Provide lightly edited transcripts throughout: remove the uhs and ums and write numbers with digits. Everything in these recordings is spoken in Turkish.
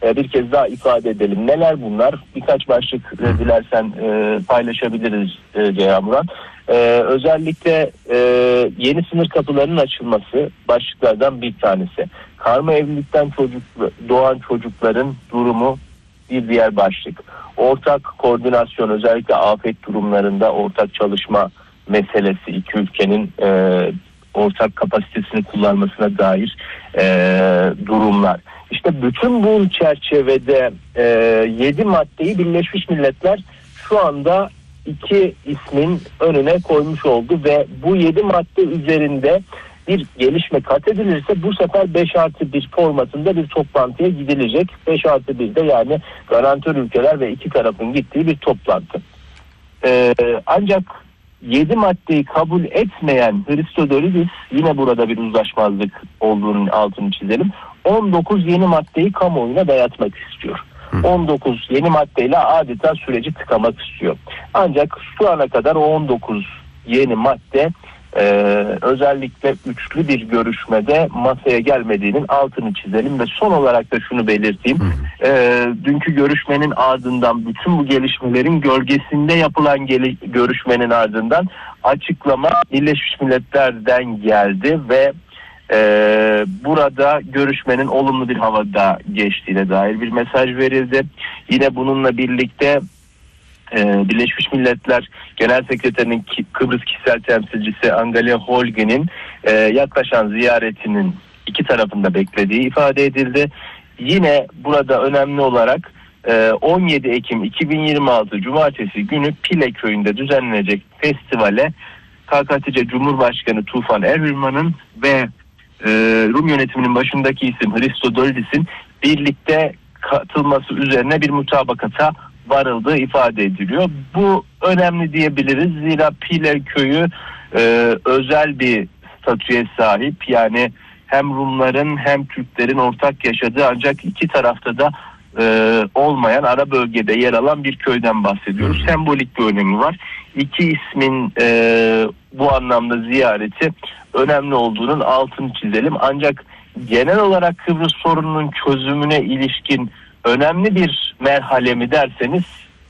bir kez daha ifade edelim. Neler bunlar? Birkaç başlık dilersen paylaşabiliriz Ceyhan Murat. Özellikle yeni sınır kapılarının açılması başlıklardan bir tanesi. Karma evlilikten doğan çocukların durumu bir diğer başlık. Ortak koordinasyon, özellikle afet durumlarında ortak çalışma meselesi, iki ülkenin ortak kapasitesini kullanmasına dair durumlar. İşte bütün bu çerçevede 7 maddeyi Birleşmiş Milletler şu anda 2 ismin önüne koymuş oldu ve bu 7 madde üzerinde bir gelişme kat edilirse bu sefer 5+1 formatında bir toplantıya gidilecek. 5+1'de yani garantör ülkeler ve iki tarafın gittiği bir toplantı. Ancak 7 maddeyi kabul etmeyen Christodoulidis, yine burada bir uzlaşmazlık olduğunun altını çizelim, 19 yeni maddeyi kamuoyuna dayatmak istiyor. 19 yeni maddeyle adeta süreci tıkamak istiyor. Ancak şu ana kadar o 19 yeni madde özellikle üçlü bir görüşmede masaya gelmediğinin altını çizelim ve son olarak da şunu belirteyim. Dünkü görüşmenin ardından, bütün bu gelişmelerin gölgesinde yapılan görüşmenin ardından açıklama Birleşmiş Milletler'den geldi ve burada görüşmenin olumlu bir havada geçtiğine dair bir mesaj verildi. Yine bununla birlikte Birleşmiş Milletler Genel Sekreterinin Kıbrıs kişisel temsilcisi Angelika Holgen'in yaklaşan ziyaretinin iki tarafında beklediği ifade edildi. Yine burada önemli olarak 17 Ekim 2026 Cumartesi günü Pile köyünde düzenlenecek festivale KKTC Cumhurbaşkanı Tufan Erhürman'ın ve Rum yönetiminin başındaki isim Christodoulidis'in birlikte katılması üzerine bir mutabakata varıldığı ifade ediliyor. Bu önemli diyebiliriz. Zira Pile köyü özel bir statüye sahip. Yani hem Rumların hem Türklerin ortak yaşadığı, ancak iki tarafta da olmayan, ara bölgede yer alan bir köyden bahsediyoruz. Sembolik bir önemi var. İki ismin bu anlamda ziyareti önemli olduğunun altını çizelim. Ancak genel olarak Kıbrıs sorununun çözümüne ilişkin önemli bir merhale mi derseniz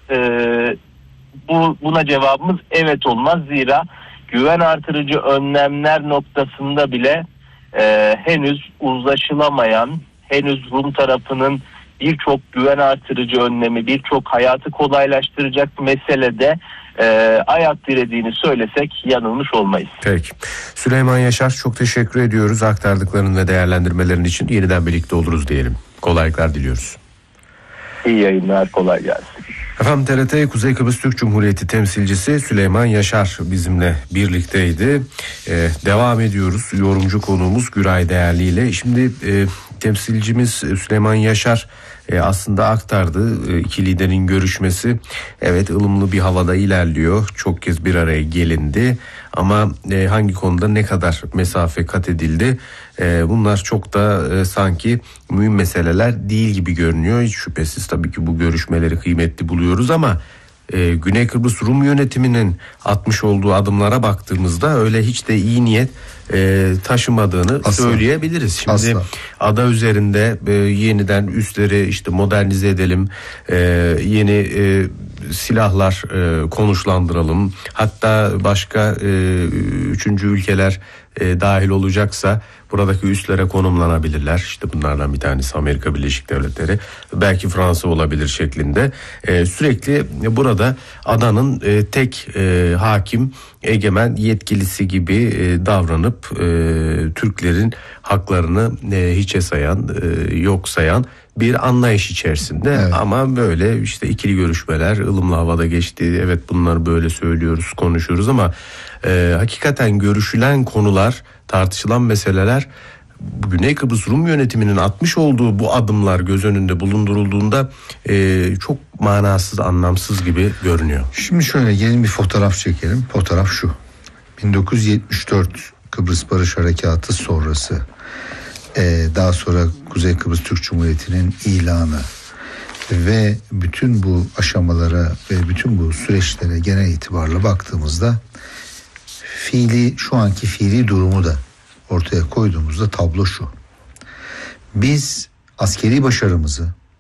buna cevabımız evet olmaz. Zira güven artırıcı önlemler noktasında bile henüz uzlaşılamayan, henüz Rum tarafının birçok güven artırıcı önlemi, birçok hayatı kolaylaştıracak meselede ayak dirediğini söylesek yanılmış olmayız. Peki. Süleyman Yaşar, çok teşekkür ediyoruz aktardıkların ve değerlendirmelerin için. Yeniden birlikte oluruz diyelim. Kolaylıklar diliyoruz. İyi yayınlar, kolay gelsin. Efendim, TRT Kuzey Kıbrıs Türk Cumhuriyeti temsilcisi Süleyman Yaşar bizimle birlikteydi. Devam ediyoruz. Yorumcu konuğumuz Güray Değerli ile. Şimdi temsilcimiz Süleyman Yaşar aslında aktardı. İki liderin görüşmesi evet ılımlı bir havada ilerliyor. Çok kez bir araya gelindi. Ama hangi konuda ne kadar mesafe kat edildi? Bunlar çok da sanki mühim meseleler değil gibi görünüyor. Hiç şüphesiz tabii ki bu görüşmeleri kıymetli buluyoruz ama Güney Kıbrıs Rum yönetiminin atmış olduğu adımlara baktığımızda öyle hiç de iyi niyet taşımadığını söyleyebiliriz. Şimdi asla. Ada üzerinde yeniden üsleri işte modernize edelim, yeni silahlar konuşlandıralım. Hatta başka üçüncü ülkeler dahil olacaksa buradaki üslere konumlanabilirler. İşte bunlardan bir tanesi Amerika Birleşik Devletleri, belki Fransa olabilir şeklinde. Sürekli burada adanın tek hakim, egemen yetkilisi gibi davranıp Türklerin haklarını hiçe sayan, yok sayan bir anlayış içerisinde. Evet. Ama böyle işte ikili görüşmeler ılımlı havada geçti. Evet, bunları böyle söylüyoruz, konuşuyoruz ama hakikaten görüşülen konular, tartışılan meseleler, Güney Kıbrıs Rum yönetiminin atmış olduğu bu adımlar göz önünde bulundurulduğunda çok manasız, anlamsız gibi görünüyor. Şimdi şöyle yeni bir fotoğraf çekelim. Fotoğraf şu. 1974 Kıbrıs Barış Harekatı sonrası, daha sonra Kuzey Kıbrıs Türk Cumhuriyeti'nin ilanı ve bütün bu aşamalara ve bütün bu süreçlere genel itibarla baktığımızda şu anki fiili durumu da ortaya koyduğumuzda tablo şu. Biz askeri başarımızı